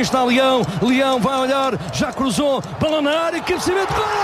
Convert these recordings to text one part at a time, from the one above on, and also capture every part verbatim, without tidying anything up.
está Leão, Leão vai olhar, já cruzou, bola na área, cabeceamento, gol!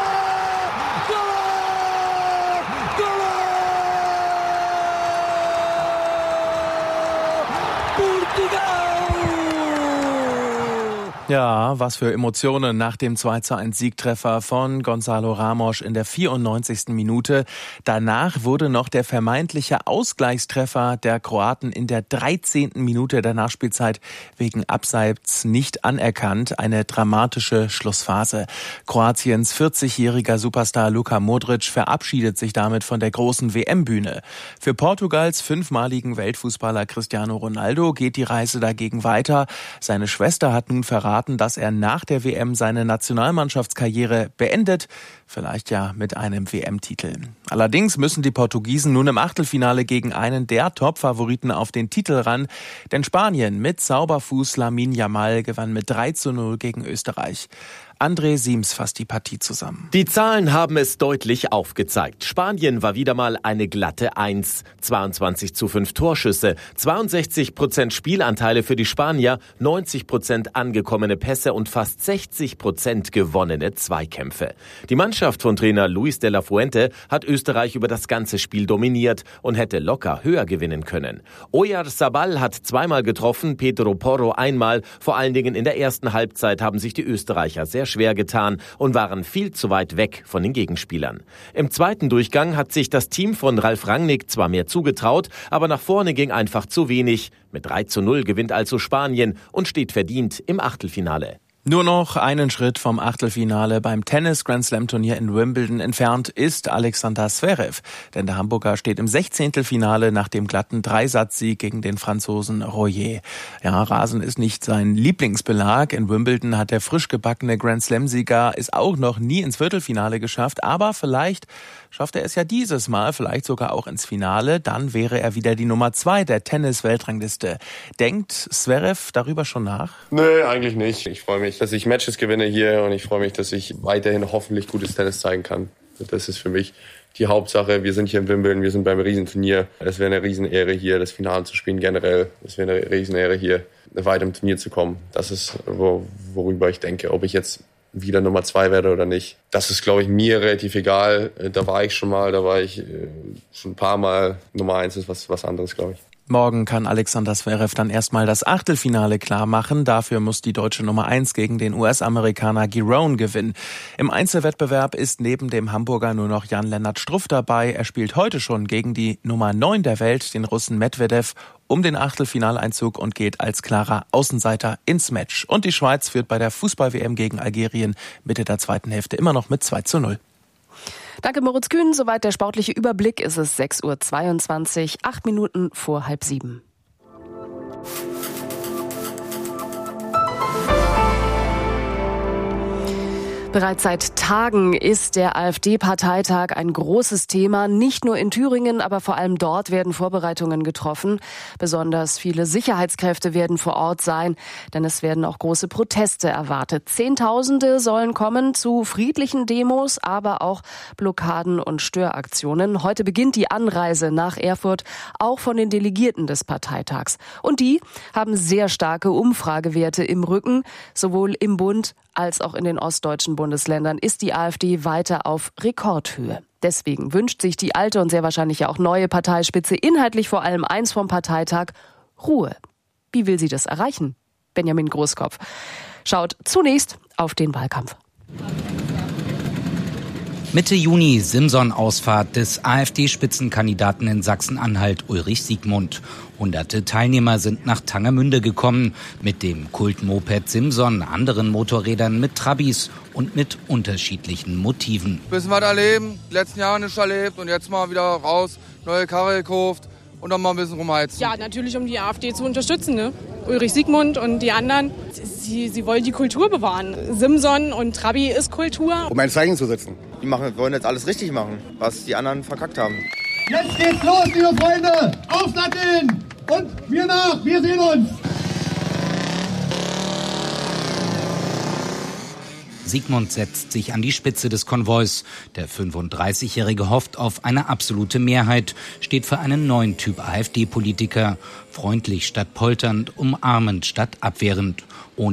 Ja, was für Emotionen nach dem zwei zu eins Siegtreffer von Gonzalo Ramos in der vierundneunzigsten Minute. Danach wurde noch der vermeintliche Ausgleichstreffer der Kroaten in der dreizehnten Minute der Nachspielzeit wegen Abseits nicht anerkannt. Eine dramatische Schlussphase. Kroatiens vierzigjähriger Superstar Luka Modric verabschiedet sich damit von der großen W M-Bühne. Für Portugals fünfmaligen Weltfußballer Cristiano Ronaldo geht die Reise dagegen weiter. Seine Schwester hat nun verraten, dass er nach der W M seine Nationalmannschaftskarriere beendet, vielleicht ja mit einem W M-Titel. Allerdings müssen die Portugiesen nun im Achtelfinale gegen einen der Top-Favoriten auf den Titel ran, denn Spanien mit Zauberfuß Lamine Yamal gewann mit drei zu null gegen Österreich. André Siems fasst die Partie zusammen. Die Zahlen haben es deutlich aufgezeigt. Spanien war wieder mal eine glatte Eins. zweiundzwanzig zu fünf Torschüsse, zweiundsechzig Prozent Spielanteile für die Spanier, neunzig Prozent angekommene Pässe und fast sechzig Prozent gewonnene Zweikämpfe. Die Mannschaft von Trainer Luis de la Fuente hat Österreich über das ganze Spiel dominiert und hätte locker höher gewinnen können. Oyarzabal hat zweimal getroffen, Pedro Porro einmal. Vor allen Dingen in der ersten Halbzeit haben sich die Österreicher sehr schwer getan und waren viel zu weit weg von den Gegenspielern. Im zweiten Durchgang hat sich das Team von Ralf Rangnick zwar mehr zugetraut, aber nach vorne ging einfach zu wenig. Mit drei zu null gewinnt also Spanien und steht verdient im Achtelfinale. Nur noch einen Schritt vom Achtelfinale beim Tennis-Grand-Slam-Turnier in Wimbledon entfernt ist Alexander Zverev. Denn der Hamburger steht im Sechzehntelfinale nach dem glatten Dreisatzsieg gegen den Franzosen Royer. Ja, Rasen ist nicht sein Lieblingsbelag. In Wimbledon hat der frisch gebackene Grand-Slam-Sieger es auch noch nie ins Viertelfinale geschafft. Aber vielleicht schafft er es ja dieses Mal, vielleicht sogar auch ins Finale. Dann wäre er wieder die Nummer zwei der Tennis-Weltrangliste. Denkt Zverev darüber schon nach? Nö, eigentlich nicht. Ich freue mich, dass ich Matches gewinne hier und ich freue mich, dass ich weiterhin hoffentlich gutes Tennis zeigen kann. Das ist für mich die Hauptsache. Wir sind hier in Wimbledon, wir sind beim Riesenturnier. Es wäre eine Riesenehre hier, das Finale zu spielen generell. Es wäre eine Riesenehre hier, weiter im Turnier zu kommen. Das ist, wo, worüber ich denke. Ob ich jetzt wieder Nummer zwei werde oder nicht. Das ist, glaube ich, mir relativ egal. Da war ich schon mal, da war ich schon ein paar Mal. Nummer eins ist was, was anderes, glaube ich. Morgen kann Alexander Zverev dann erstmal das Achtelfinale klar machen. Dafür muss die deutsche Nummer eins gegen den U S-Amerikaner Giron gewinnen. Im Einzelwettbewerb ist neben dem Hamburger nur noch Jan-Lennart Struff dabei. Er spielt heute schon gegen die Nummer neun der Welt, den Russen Medvedev, um den Achtelfinaleinzug und geht als klarer Außenseiter ins Match. Und die Schweiz führt bei der Fußball-W M gegen Algerien Mitte der zweiten Hälfte immer noch mit zwei zu null. Danke, Moritz Kühn. Soweit der sportliche Überblick. Es ist sechs Uhr zweiundzwanzig, acht Minuten vor halb sieben. Bereits seit Tagen ist der AfD-Parteitag ein großes Thema. Nicht nur in Thüringen, aber vor allem dort werden Vorbereitungen getroffen. Besonders viele Sicherheitskräfte werden vor Ort sein, denn es werden auch große Proteste erwartet. Zehntausende sollen kommen zu friedlichen Demos, aber auch Blockaden und Störaktionen. Heute beginnt die Anreise nach Erfurt, auch von den Delegierten des Parteitags. Und die haben sehr starke Umfragewerte im Rücken, sowohl im Bund als auch in den ostdeutschen Bundesländern ist die AfD weiter auf Rekordhöhe. Deswegen wünscht sich die alte und sehr wahrscheinlich auch neue Parteispitze inhaltlich vor allem eins vom Parteitag: Ruhe. Wie will sie das erreichen? Benjamin Großkopf schaut zunächst auf den Wahlkampf. Mitte Juni Simson-Ausfahrt des AfD-Spitzenkandidaten in Sachsen-Anhalt Ulrich Siegmund. Hunderte Teilnehmer sind nach Tangermünde gekommen, mit dem Kultmoped Simson, anderen Motorrädern, mit Trabis und mit unterschiedlichen Motiven. Bisschen was erleben, die letzten Jahre nicht erlebt und jetzt mal wieder raus, neue Karre gekauft und dann mal ein bisschen rumheizen. Ja, natürlich, um die AfD zu unterstützen, ne? Ulrich Siegmund und die anderen, sie, sie wollen die Kultur bewahren. Simson und Trabi ist Kultur. Um ein Zeichen zu setzen. Die machen, wollen jetzt alles richtig machen, was die anderen verkackt haben. Jetzt geht's los, liebe Freunde! Aufsatteln! Und wir nach, wir sehen uns! Siegmund setzt sich an die Spitze des Konvois. Der fünfunddreißigjährige hofft auf eine absolute Mehrheit, steht für einen neuen Typ AfD-Politiker. Freundlich statt polternd, umarmend statt abwehrend. Ohne